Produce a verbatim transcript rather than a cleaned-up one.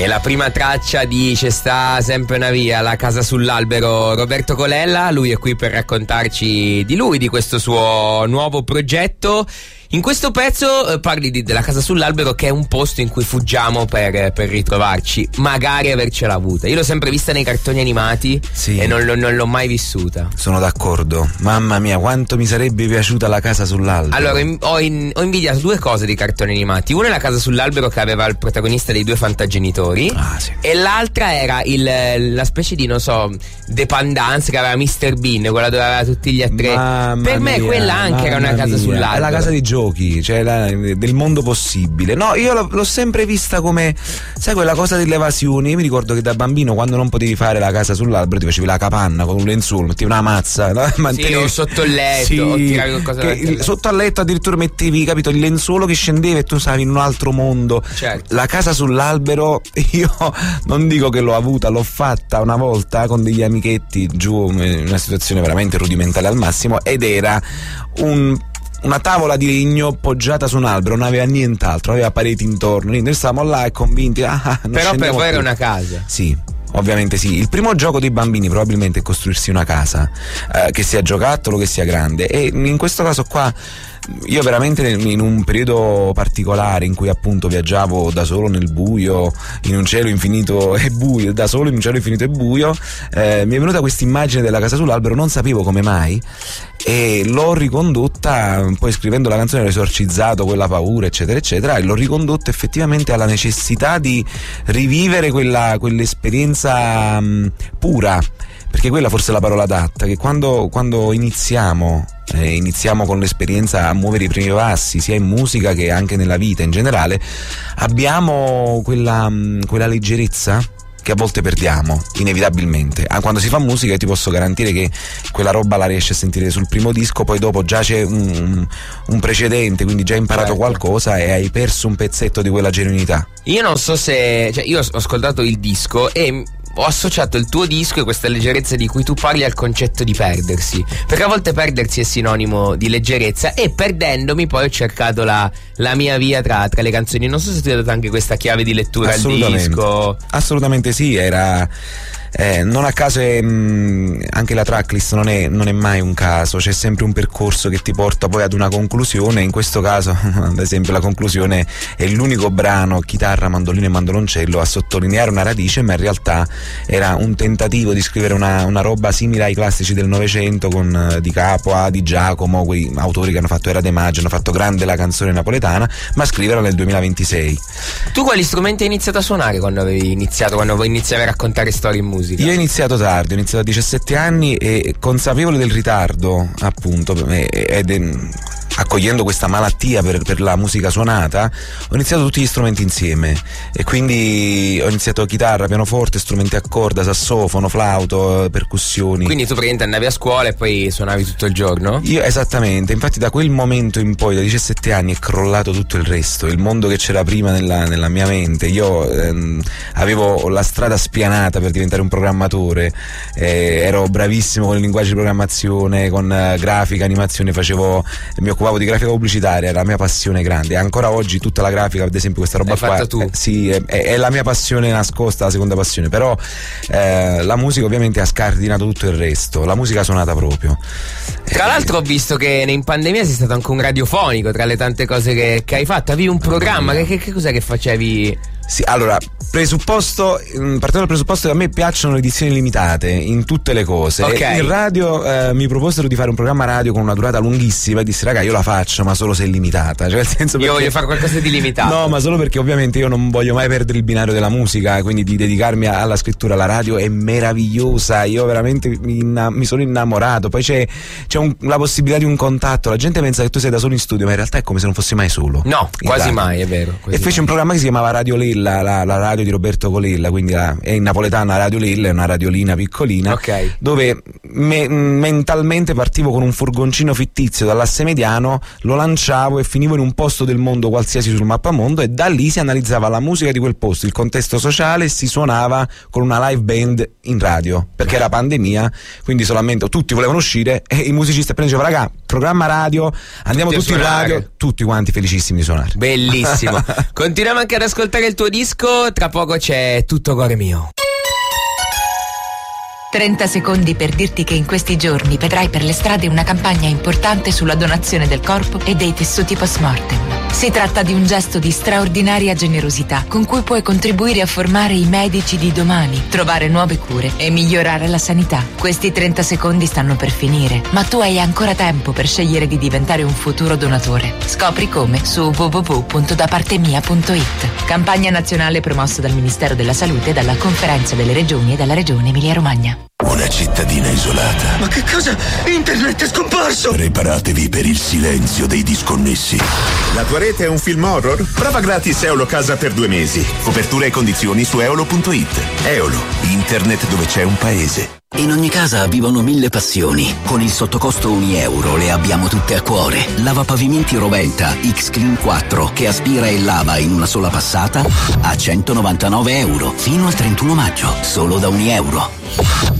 E la prima traccia di C'è sta sempre una via, La casa sull'albero, Roberto Colella. Lui è qui per raccontarci di lui, di questo suo nuovo progetto. In questo pezzo eh, parli di, della casa sull'albero, che è un posto in cui fuggiamo per, per ritrovarci, magari avercela avuta. Io l'ho sempre vista nei cartoni animati, sì, e non, non l'ho mai vissuta. Sono d'accordo. Mamma mia, quanto mi sarebbe piaciuta la casa sull'albero. Allora, in, ho, in, ho invidiato due cose di cartoni animati. Una è la casa sull'albero, che aveva il protagonista dei due fantagenitori, ah, sì. E l'altra era il, la specie di, non so, Dependance, che aveva mister Bean, quella dove aveva tutti gli attrezzi. Mamma per me mia, quella anche era una casa mia. sull'albero. È la casa di giochi, cioè la, del mondo possibile. No, io l'ho, l'ho sempre vista come, sai, quella cosa delle evasioni. Io mi ricordo che da bambino, quando non potevi fare la casa sull'albero, ti facevi la capanna con un lenzuolo, mettevi una mazza, no? Mantenevi... sì, o sotto il letto, sì, o tiravi qualcosa che il, sotto al letto addirittura mettevi, capito, il lenzuolo che scendeva e tu stavi in un altro mondo. Certo. La casa sull'albero, io non dico che l'ho avuta, l'ho fatta una volta con degli amichetti giù in una situazione veramente rudimentale al massimo, ed era un una tavola di legno poggiata su un albero, non aveva nient'altro, aveva pareti intorno, quindi noi stavamo là e convinti, ah, non però per voi più. Era una casa. Sì, ovviamente sì. Il primo gioco dei bambini probabilmente è costruirsi una casa, eh, che sia giocattolo, che sia grande, e in questo caso qua io veramente in un periodo particolare in cui appunto viaggiavo da solo nel buio, in un cielo infinito e buio, da solo in un cielo infinito e buio, eh, mi è venuta questa immagine della casa sull'albero, non sapevo come mai, e l'ho ricondotta, poi scrivendo la canzone ho esorcizzato quella paura eccetera eccetera, e l'ho ricondotta effettivamente alla necessità di rivivere quella, quell'esperienza mh, pura, perché quella forse è la parola adatta, che quando, quando iniziamo eh, iniziamo con l'esperienza a muovere i primi passi, sia in musica che anche nella vita in generale, abbiamo quella, mh, quella leggerezza che a volte perdiamo inevitabilmente. Ah, quando si fa musica io ti posso garantire che quella roba la riesci a sentire sul primo disco, poi dopo già c'è un, un precedente, quindi già hai imparato certo. qualcosa e hai perso un pezzetto di quella genuinità. Io non so se, cioè io ho ascoltato il disco e ho associato il tuo disco e questa leggerezza di cui tu parli al concetto di perdersi, perché a volte perdersi è sinonimo di leggerezza, e perdendomi poi ho cercato la, la mia via tra, tra le canzoni. Non so se ti hai dato anche questa chiave di lettura al disco. Assolutamente sì, era Eh, non a caso è, mh, anche la tracklist non è, non è mai un caso, c'è sempre un percorso che ti porta poi ad una conclusione. In questo caso ad esempio la conclusione è l'unico brano, chitarra, mandolino e mandoloncello, a sottolineare una radice, ma in realtà era un tentativo di scrivere una, una roba simile ai classici del Novecento, con Di Capua, Di Giacomo, quei autori che hanno fatto Era De Maggio, hanno fatto grande la canzone napoletana, ma scriverla nel duemilaventisei. Tu quali strumenti hai iniziato a suonare quando avevi iniziato, quando iniziavi a raccontare storie in musica? Io ho iniziato tardi, ho iniziato a diciassette anni, e consapevole del ritardo appunto ed è, accogliendo questa malattia per, per la musica suonata, ho iniziato tutti gli strumenti insieme, e quindi ho iniziato chitarra, pianoforte, strumenti a corda, sassofono, flauto, percussioni. Quindi tu praticamente andavi a scuola e poi suonavi tutto il giorno? Io esattamente, infatti da quel momento in poi, da diciassette anni, è crollato tutto il resto, il mondo che c'era prima nella, nella mia mente. Io ehm, avevo la strada spianata per diventare un programmatore, eh, ero bravissimo con il linguaggio di programmazione, con eh, grafica, animazione, facevo, mi occupavo di grafica pubblicitaria, era la mia passione grande. Ancora oggi tutta la grafica, ad esempio questa roba L'hai qua, fatta tu? Eh, sì, è, è la mia passione nascosta, la seconda passione, però eh, la musica ovviamente ha scardinato tutto il resto, la musica suonata proprio. Tra l'altro ho visto che in pandemia sei stato anche un radiofonico, tra le tante cose che, che hai fatto, avevi un programma, che, che, che cos'è che facevi? Sì, allora, presupposto, partendo dal presupposto che a me piacciono le edizioni limitate in tutte le cose. Okay. In radio eh, mi proposero di fare un programma radio con una durata lunghissima e dissi: raga, io la faccio, ma solo se è limitata. Cioè, nel senso, io perché... voglio fare qualcosa di limitato. No, ma solo perché ovviamente io non voglio mai perdere il binario della musica, quindi di dedicarmi alla scrittura. La radio è meravigliosa, io veramente mi, inna- mi sono innamorato. Poi c'è, c'è un, la possibilità di un contatto. La gente pensa che tu sei da solo in studio, ma in realtà è come se non fossi mai solo. No, quasi radio. mai, è vero. E feci un programma che si chiamava Radio Lella. La, la, la radio di Roberto Colella, quindi la, è in napoletana Radio Lella, è una radiolina piccolina, okay. dove me, mentalmente partivo con un furgoncino fittizio dall'asse mediano, lo lanciavo e finivo in un posto del mondo qualsiasi sul mappamondo, e da lì si analizzava la musica di quel posto, il contesto sociale, e si suonava con una live band in radio, perché era pandemia, quindi solamente tutti volevano uscire e i musicisti appena dicevano raga, programma radio, andiamo tutti, tutti in radio, tutti quanti felicissimi di suonare. Bellissimo. Continuiamo anche ad ascoltare il tuo disco, tra poco c'è Tutto cuore mio. trenta secondi per dirti che in questi giorni vedrai per le strade una campagna importante sulla donazione del corpo e dei tessuti post-mortem. Si tratta di un gesto di straordinaria generosità con cui puoi contribuire a formare i medici di domani, trovare nuove cure e migliorare la sanità. Questi trenta secondi stanno per finire, ma tu hai ancora tempo per scegliere di diventare un futuro donatore. Scopri come su w w w punto da parte mia punto i t. Campagna nazionale promossa dal Ministero della Salute, dalla Conferenza delle Regioni e dalla Regione Emilia-Romagna. Una cittadina isolata. Ma che cosa? Internet è scomparso! Preparatevi per il silenzio dei disconnessi. La tua rete è un film horror? Prova gratis Eolo Casa per due mesi. Copertura e condizioni su eolo punto it. Eolo, internet dove c'è un paese. In ogni casa vivono mille passioni. Con il sottocosto un euro le abbiamo tutte a cuore. Lavapavimenti Roventa X-Clean quattro, che aspira e lava in una sola passata, a centonovantanove euro. Fino al trentuno maggio, solo da un euro.